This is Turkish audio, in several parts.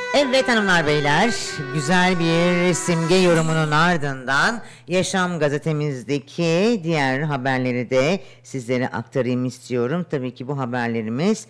Evet hanımlar beyler, güzel bir simge yorumunun ardından Yaşam gazetemizdeki diğer haberleri de sizlere aktarayım istiyorum. Tabii ki bu haberlerimiz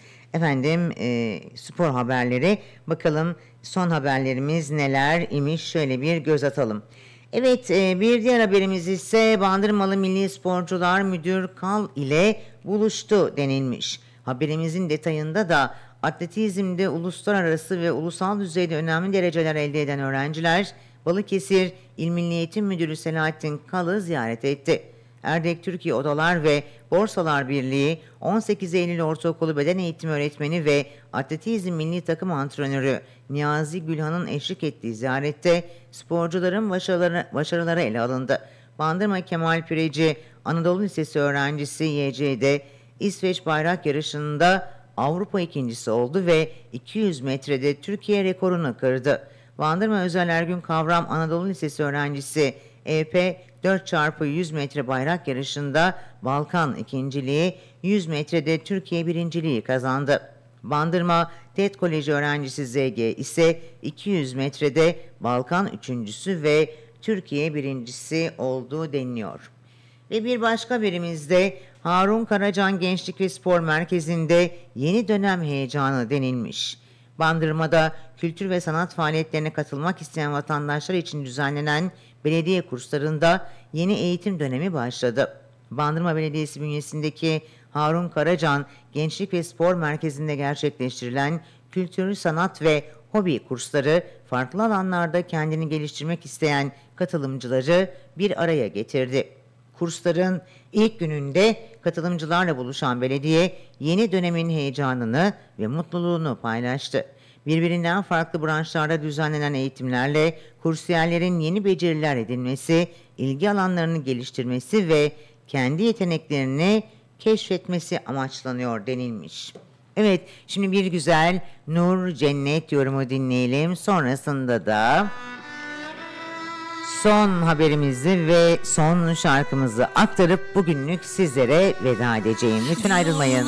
spor haberleri. Bakalım son haberlerimiz neler imiş, şöyle bir göz atalım. Evet, bir diğer haberimiz ise Bandırmalı Milli Sporcular Müdür Kal ile buluştu denilmiş. Haberimizin detayında da atletizmde uluslararası ve ulusal düzeyde önemli dereceler elde eden öğrenciler Balıkesir İl Milli Eğitim Müdürü Selahattin Kal'ı ziyaret etti. Erdek Türkiye Odalar ve Borsalar Birliği 18 Eylül Ortaokulu Beden Eğitimi Öğretmeni ve Atletizm Milli Takım Antrenörü Niyazi Gülhan'ın eşlik ettiği ziyarette sporcuların başarıları ele alındı. Bandırma Kemal Püreci Anadolu Lisesi öğrencisi YC'de İsveç bayrak yarışında Avrupa ikincisi oldu ve 200 metrede Türkiye rekorunu kırdı. Bandırma Özel Ergün Kavram Anadolu Lisesi öğrencisi EP 4x100 metre bayrak yarışında Balkan ikinciliği, 100 metrede Türkiye birinciliği kazandı. Bandırma TED Koleji öğrencisi ZG ise 200 metrede Balkan üçüncüsü ve Türkiye birincisi olduğu deniliyor. Ve bir başka haberimizde Harun Karacan Gençlik ve Spor Merkezi'nde yeni dönem heyecanı denilmiş. Bandırma'da kültür ve sanat faaliyetlerine katılmak isteyen vatandaşlar için düzenlenen belediye kurslarında yeni eğitim dönemi başladı. Bandırma Belediyesi bünyesindeki Harun Karacan Gençlik ve Spor Merkezi'nde gerçekleştirilen kültür, sanat ve hobi kursları farklı alanlarda kendini geliştirmek isteyen katılımcıları bir araya getirdi. Kursların ilk gününde katılımcılarla buluşan belediye yeni dönemin heyecanını ve mutluluğunu paylaştı. Birbirinden farklı branşlarda düzenlenen eğitimlerle kursiyerlerin yeni beceriler edinmesi, ilgi alanlarını geliştirmesi ve kendi yeteneklerini keşfetmesi amaçlanıyor denilmiş. Evet, şimdi bir güzel Nur Cennet yorumu dinleyelim. Sonrasında da son haberimizi ve son şarkımızı aktarıp bugünlük sizlere veda edeceğim. Lütfen ayrılmayın.